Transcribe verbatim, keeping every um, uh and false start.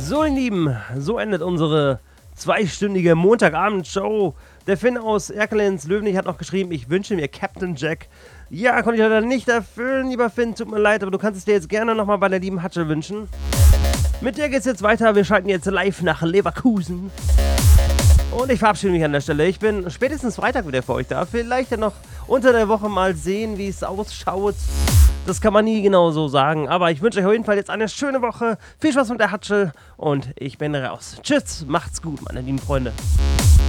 So, ihr Lieben, so endet unsere zweistündige Montagabend-Show. Der Finn aus Erkelenz Löwenich hat noch geschrieben, ich wünsche mir Captain Jack. Ja, konnte ich leider nicht erfüllen, lieber Finn, tut mir leid, aber du kannst es dir jetzt gerne nochmal bei der lieben Hatsche wünschen. Mit der geht's jetzt weiter, wir schalten jetzt live nach Leverkusen. Und ich verabschiede mich an der Stelle. Ich bin spätestens Freitag wieder für euch da. Vielleicht ja noch unter der Woche mal sehen, wie es ausschaut. Das kann man nie genau so sagen. Aber ich wünsche euch auf jeden Fall jetzt eine schöne Woche. Viel Spaß mit der Hatsche und ich bin raus. Tschüss, macht's gut, meine lieben Freunde.